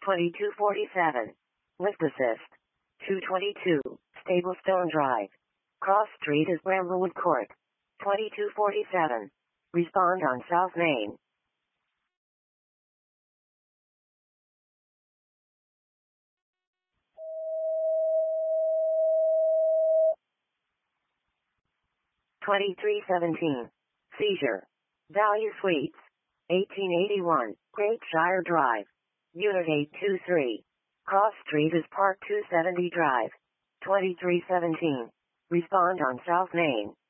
2247. Lift Assist. 222. Stablestone Drive. Cross Street is Bramblewood Court. 2247. Respond on South Main. (2317) Seizure. Value Suites. 1881, Great Shire Drive. Unit 823. Cross Street is Park 270 Drive. 2317. Respond on South Main.